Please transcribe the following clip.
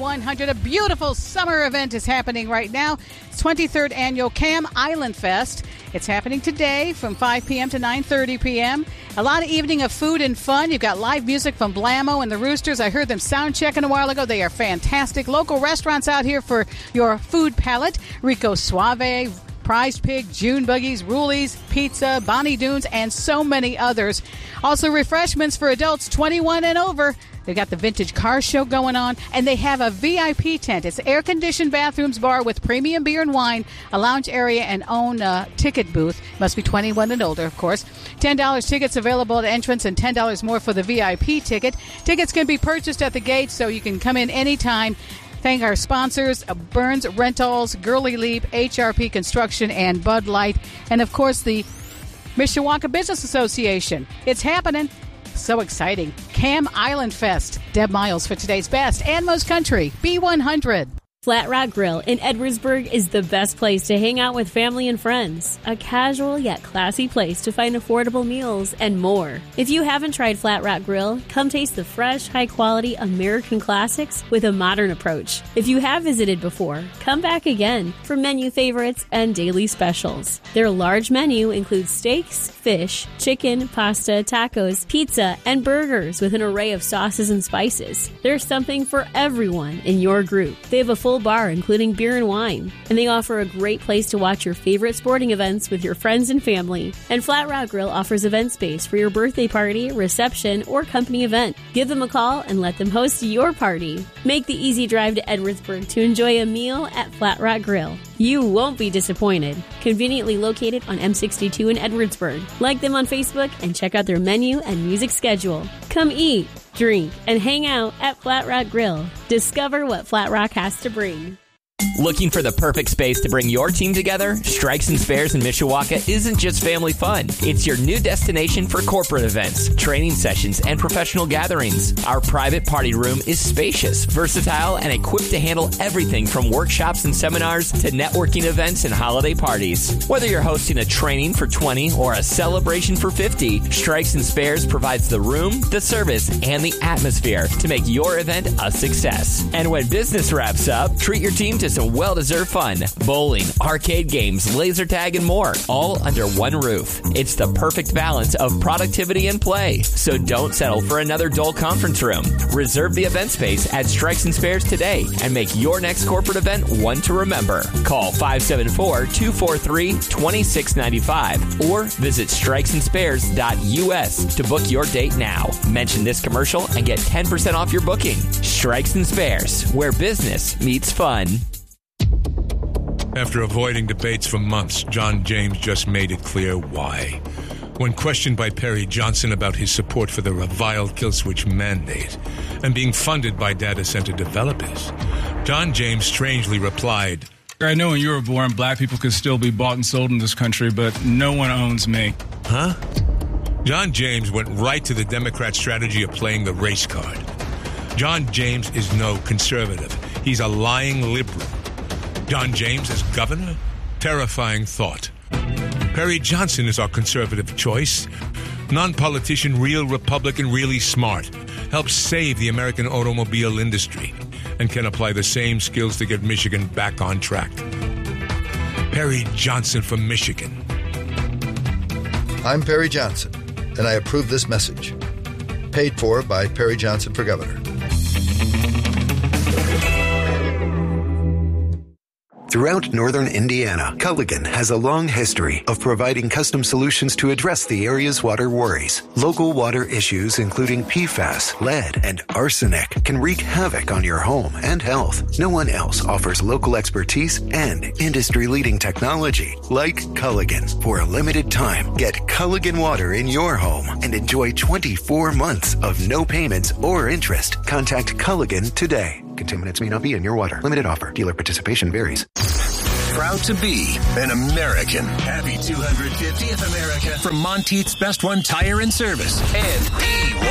B100. A beautiful summer event is happening right now. It's 23rd Annual Cam Island Fest. It's happening today from 5 p.m. to 9:30 p.m. A lot of evening of food and fun. You've got live music from Blammo and the Roosters. I heard them sound checking a while ago. They are fantastic. Local restaurants out here for your food palate. Rico Suave, Prize Pig, June Buggies, Rulies, Pizza, Bonnie Dunes, and so many others. Also refreshments for adults 21 and over. They've got the vintage car show going on, and they have a VIP tent. It's air-conditioned bathrooms bar with premium beer and wine, a lounge area, and own ticket booth. Must be 21 and older, of course. $10 tickets available at entrance and $10 more for the VIP ticket. Tickets can be purchased at the gate, so you can come in anytime. Thank our sponsors, Burns Rentals, Gurley Leap, HRP Construction, and Bud Light. And, of course, the Mishawaka Business Association. It's happening. So exciting. Cam Island Fest. Deb Miles for today's best and most country. B100. Flat Rock Grill in Edwardsburg is the best place to hang out with family and friends. A casual yet classy place to find affordable meals and more. If you haven't tried Flat Rock Grill, come taste the fresh, high-quality American classics with a modern approach. If you have visited before, come back again for menu favorites and daily specials. Their large menu includes steaks, fish, chicken, pasta, tacos, pizza, and burgers with an array of sauces and spices. There's something for everyone in your group. They have a full bar including beer and wine, and they offer a great place to watch your favorite sporting events with your friends and family. And Flat Rock Grill offers event space for your birthday party, reception, or company event. Give them a call and let them host your party. Make the easy drive to Edwardsburg to enjoy a meal at Flat Rock Grill. You won't be disappointed. Conveniently located on M62 in Edwardsburg. Like them on Facebook and check out their menu and music schedule. Come eat, drink, and hang out at Flat Rock Grill. Discover what Flat Rock has to bring. Looking for the perfect space to bring your team together? Strikes and Spares in Mishawaka isn't just family fun. It's your new destination for corporate events, training sessions, and professional gatherings. Our private party room is spacious, versatile, and equipped to handle everything from workshops and seminars to networking events and holiday parties. Whether you're hosting a training for 20 or a celebration for 50, Strikes and Spares provides the room, the service, and the atmosphere to make your event a success. And when business wraps up, treat your team to some well-deserved fun. Bowling, arcade games, laser tag, and more, all under one roof. It's the perfect balance of productivity and play. So don't settle for another dull conference room. Reserve the event space at Strikes and Spares today and make your next corporate event one to remember. Call 574-243-2695 or visit strikesandspares.us to book your date now. Mention this commercial and get 10% off your booking. Strikes and Spares, where business meets fun. After avoiding debates for months, John James just made it clear why. When questioned by Perry Johnson about his support for the reviled kill switch mandate and being funded by data center developers, John James strangely replied, I know when you were born, black people could still be bought and sold in this country, but no one owns me. Huh? John James went right to the Democrat strategy of playing the race card. John James is no conservative. He's a lying liberal. John James as governor? Terrifying thought. Perry Johnson is our conservative choice. Non-politician, real Republican, really smart. Helps save the American automobile industry and can apply the same skills to get Michigan back on track. Perry Johnson from Michigan. I'm Perry Johnson, and I approve this message. Paid for by Perry Johnson for Governor. Throughout northern Indiana, Culligan has a long history of providing custom solutions to address the area's water worries. Local water issues, including PFAS, lead, and arsenic, can wreak havoc on your home and health. No one else offers local expertise and industry-leading technology like Culligan. For a limited time, get Culligan water in your home and enjoy 24 months of no payments or interest. Contact Culligan today. Contaminants may not be in your water. Limited offer. Dealer participation varies. Proud to be an American. Happy 250th America from Monteith's Best One Tire and Service and